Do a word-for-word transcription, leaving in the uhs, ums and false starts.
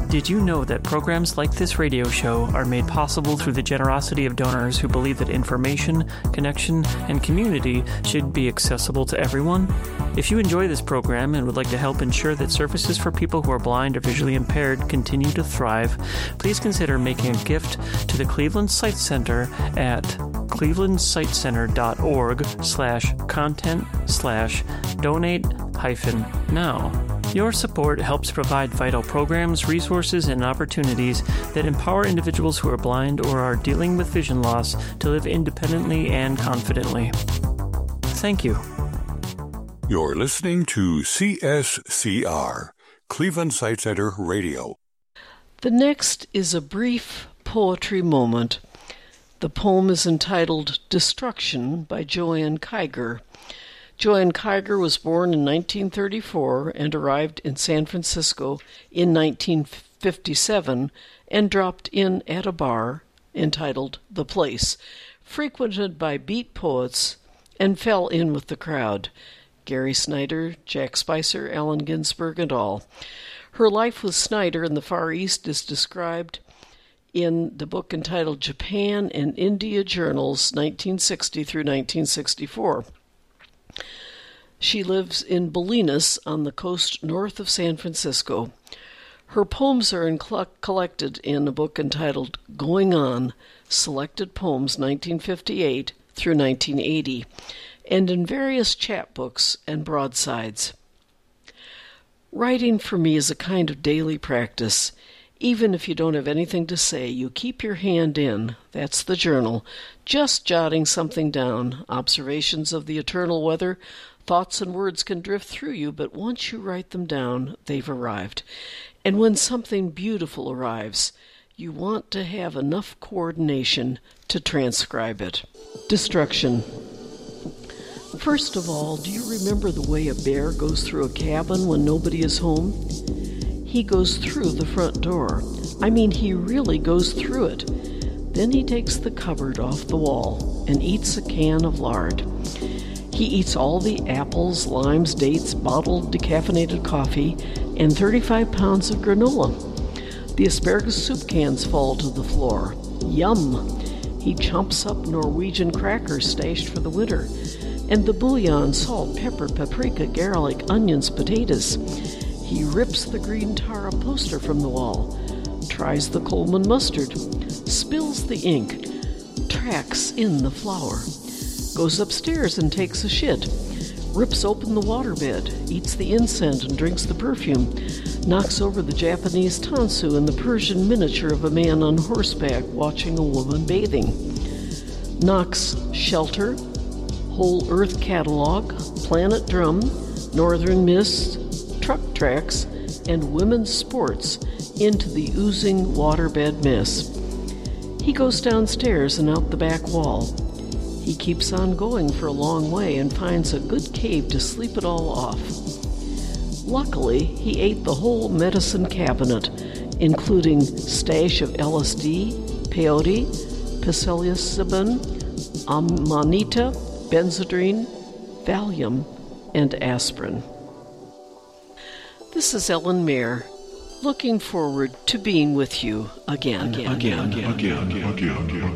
Did you know that programs like this radio show are made possible through the generosity of donors who believe that information, connection, and community should be accessible to everyone? If you enjoy this program and would like to help ensure that services for people who are blind or visually impaired continue to thrive, please consider making a gift to the Cleveland Sight Center at clevelandsightcenter.org slash content slash donate hyphen now. Your support helps provide vital programs, resources, and opportunities that empower individuals who are blind or are dealing with vision loss to live independently and confidently. Thank you. You're listening to C S C R, Cleveland Sight Center Radio. The next is a brief poetry moment. The poem is entitled Destruction by Joanne Kiger. Joanne Kiger was born in nineteen thirty-four and arrived in San Francisco in nineteen fifty-seven and dropped in at a bar entitled The Place, frequented by beat poets, and fell in with the crowd. Gary Snyder, Jack Spicer, Allen Ginsberg, and all. Her life with Snyder in the Far East is described in the book entitled Japan and India Journals, nineteen sixty through nineteen sixty-four. She lives in Bolinas on the coast north of San Francisco. Her poems are in cl- collected in a book entitled Going On, Selected Poems nineteen fifty-eight through nineteen eighty, and in various chapbooks and broadsides. Writing for me is a kind of daily practice. Even if you don't have anything to say, you keep your hand in, that's the journal, just jotting something down, observations of the eternal weather. Thoughts and words can drift through you, but once you write them down, they've arrived. And when something beautiful arrives, you want to have enough coordination to transcribe it. Destruction. First of all, do you remember the way a bear goes through a cabin when nobody is home? He goes through the front door. I mean, he really goes through it. Then he takes the cupboard off the wall and eats a can of lard. He eats all the apples, limes, dates, bottled decaffeinated coffee, and thirty-five pounds of granola. The asparagus soup cans fall to the floor. Yum! He chomps up Norwegian crackers stashed for the winter, and the bouillon, salt, pepper, paprika, garlic, onions, potatoes. He rips the green Tara poster from the wall, tries the Coleman mustard, spills the ink, tracks in the flour, goes upstairs and takes a shit, rips open the waterbed, eats the incense and drinks the perfume, knocks over the Japanese tansu and the Persian miniature of a man on horseback watching a woman bathing, knocks shelter, Whole Earth Catalog, Planet Drum, Northern Mist, truck tracks, and women's sports into the oozing waterbed mess. He goes downstairs and out the back wall. He keeps on going for a long way and finds a good cave to sleep it all off. Luckily, he ate the whole medicine cabinet, including stash of L S D, peyote, psilocybin, amanita, Benzedrine, Valium, and aspirin. This is Ellen Mayer, looking forward to being with you again, again, again, again, again, again, again.